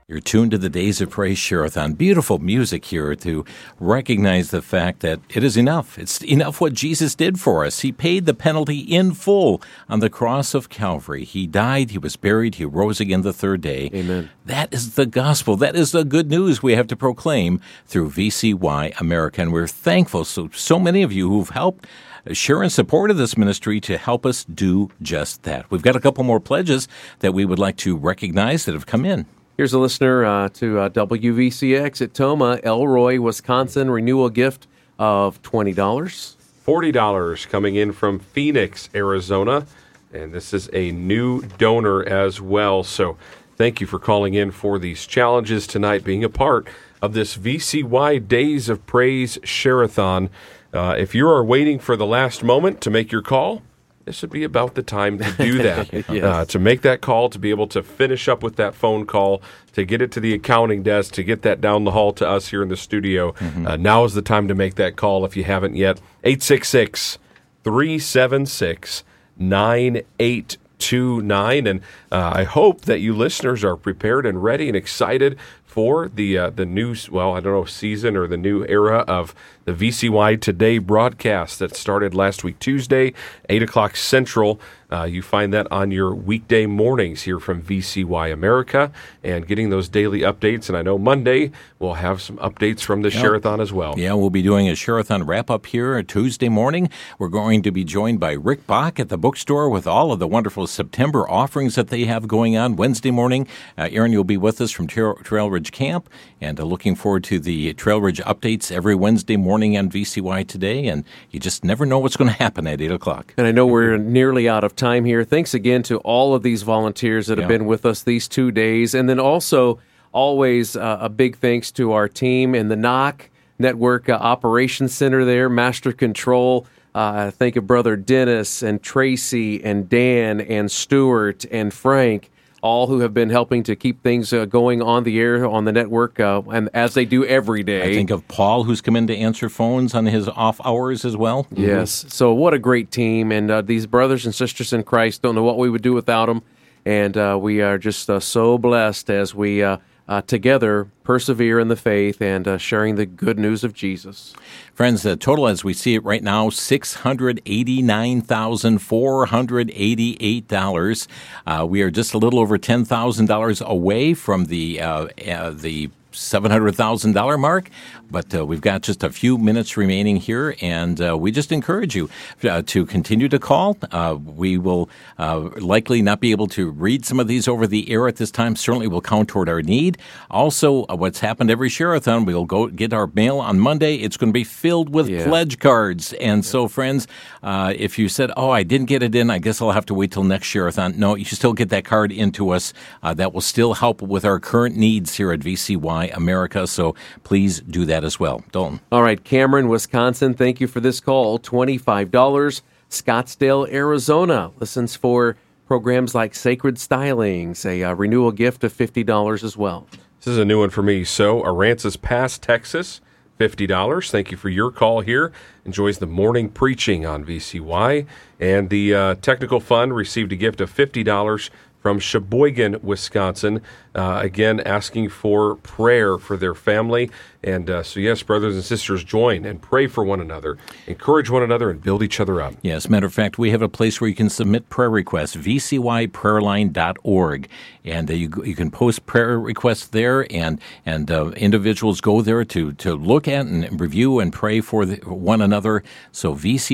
You're tuned to the Days of Praise Share-a-thon. Beautiful music here to recognize the fact that it is enough. It's enough what Jesus did for us. He paid the penalty in full on the cross of Calvary. He died, he was buried, he rose again the third day. Amen. That is the gospel. That is the good news we have to proclaim through VCY America. And we're thankful so many of you who've helped share and support of this ministry to help us do just that. We've got a couple more pledges that we would like to recognize that have come in. Here's a listener to WVCX at Toma, Elroy, Wisconsin, renewal gift of $20. $40 coming in from Phoenix, Arizona, and this is a new donor as well. So thank you for calling in for these challenges tonight, being a part of this VCY Days of Praise Share-a-thon. If you are waiting for the last moment to make your call, this would be about the time to do that, Yes. to make that call, to be able to finish up with that phone call, to get it to the accounting desk, to get that down the hall to us here in the studio. Now is the time to make that call if you haven't yet. 866-376-9829. And I hope that you listeners are prepared and ready and excited for the new, season or the new era of the VCY Today broadcast that started last week, Tuesday, 8 o'clock Central. You find that on your weekday mornings here from VCY America and getting those daily updates. And I know Monday we'll have some updates from the Share-a-thon as well. Yeah, we'll be doing a Share-a-thon wrap-up here Tuesday morning. We're going to be joined by Rick Bach at the bookstore with all of the wonderful September offerings that they have going on. Wednesday morning, Aaron, you'll be with us from Trail Ridge Camp, and looking forward to the Trail Ridge updates every Wednesday morning on VCY Today, and you just never know what's going to happen at 8 o'clock. And I know we're nearly out of time here. Thanks again to all of these volunteers that have been with us these 2 days. And then also, always a big thanks to our team in the NOC Network Operations Center there, Master Control. Thank you, Brother Dennis and Tracy and Dan and Stuart and Frank, all who have been helping to keep things going on the air, on the network, and as they do every day. I think of Paul, who's come in to answer phones on his off hours as well. Yes. So what a great team. And these brothers and sisters in Christ, don't know what we would do without them. And we are just so blessed as we together persevere in the faith and sharing the good news of Jesus. Friends, the total as we see it right now, $689,488. We are just a little over $10,000 away from the $700,000 mark, but we've got just a few minutes remaining here, and we just encourage you to continue to call. We will likely not be able to read some of these over the air at this time. Certainly will count toward our need. Also, what's happened every Share-a-thon, we'll go get our mail on Monday. It's going to be filled with pledge cards. And so, friends, if you said, I didn't get it in, I guess I'll have to wait till next Share-a-thon. No, you should still get that card into us. That will still help with our current needs here at VCY America, so please do that as well. Dalton. All right, Cameron, Wisconsin, thank you for this call. $25. Scottsdale, Arizona, listens for programs like Sacred Stylings, a renewal gift of $50 as well. This is a new one for me. So, Aransas Pass, Texas, $50. Thank you for your call here. Enjoys the morning preaching on VCY. And the Technical Fund received a gift of $50 from Sheboygan, Wisconsin, again asking for prayer for their family. And so, yes, brothers and sisters, join and pray for one another, encourage one another, and build each other up. Yes, matter of fact, we have a place where you can submit prayer requests, vcyprayerline.org. And you can post prayer requests there, and individuals go there to look at and review and pray for one another. So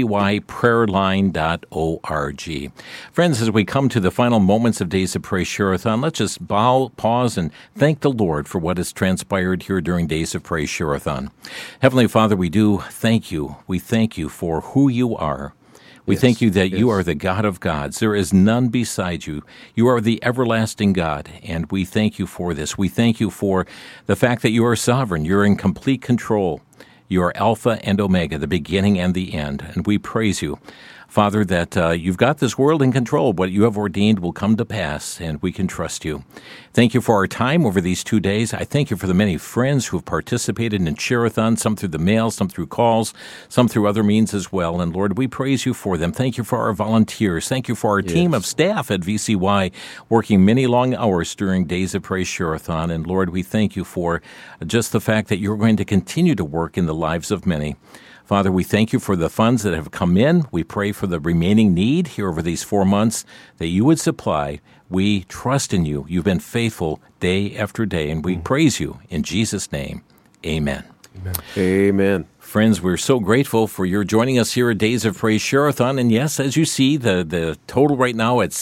vcyprayerline.org. Friends, as we come to the final moments of Days of Praise Share-a-thon, let's just pause, and thank the Lord for what has transpired here during Days of Praise Share-a-thon. Heavenly Father, we do thank you. We thank you for who you are. We thank you that you are the God of gods. There is none beside you. You are the everlasting God, and we thank you for this. We thank you for the fact that you are sovereign. You're in complete control. You are Alpha and Omega, the beginning and the end, and we praise you. Father, that you've got this world in control. What you have ordained will come to pass, and we can trust you. Thank you for our time over these 2 days. I thank you for the many friends who have participated in Share-a-thon, some through the mail, some through calls, some through other means as well. And Lord, we praise you for them. Thank you for our volunteers. Thank you for our team of staff at VCY working many long hours during Days of Praise Share-a-thon. And Lord, we thank you for just the fact that you're going to continue to work in the lives of many. Father, we thank you for the funds that have come in. We pray for the remaining need here over these 4 months that you would supply. We trust in you. You've been faithful day after day, and we praise you in Jesus' name. Amen. Amen. Amen. Friends, we're so grateful for your joining us here at Days of Praise Share-a-thon. And yes, as you see, the total right now at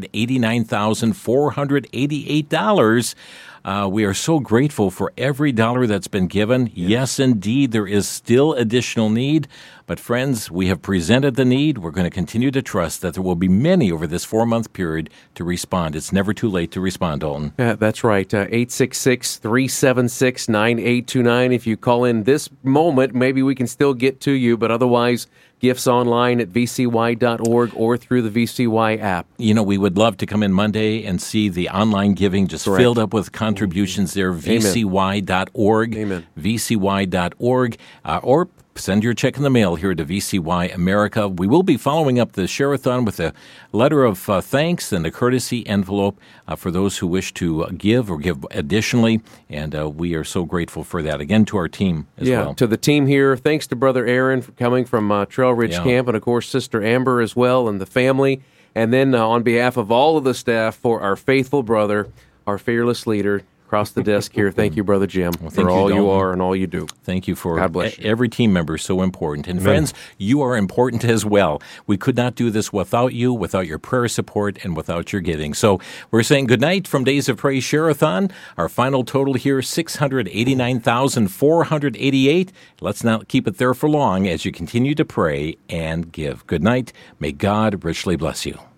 $689,488. We are so grateful for every dollar that's been given. Yes, indeed, there is still additional need. But friends, we have presented the need. We're going to continue to trust that there will be many over this 4-month period to respond. It's never too late to respond, Dalton. Yeah, that's right. 866-376-9829. If you call in this moment, maybe we can still get to you. But otherwise, gifts online at vcy.org or through the VCY app. You know, we would love to come in Monday and see the online giving just filled up with contributions there. vcy.org. Amen. vcy.org. Or send your check in the mail here to VCY America. We will be following up the Share-a-thon with a letter of thanks and a courtesy envelope for those who wish to give or give additionally, and we are so grateful for that. Again, to our team as well. To the team here, thanks to Brother Aaron for coming from Trail Ridge Camp, and of course Sister Amber as well and the family. And then on behalf of all of the staff, for our faithful brother, our fearless leader, across the desk here. Thank you, Brother Jim, for all you are and all you do. Thank you for God bless you. Every team member is so important. And friends, you are important as well. We could not do this without you, without your prayer support, and without your giving. So we're saying good night from Days of Praise Share-a-thon. Our final total here, $689,488. Let's not keep it there for long as you continue to pray and give. Good night. May God richly bless you.